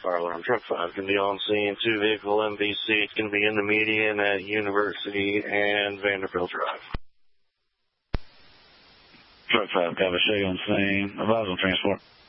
fire alarm. Truck 5 can be on scene. 2-vehicle MVC. It's going to be in the median at University and Vanderbilt Drive. Truck 5, copy. Show you on scene. Advise on transport.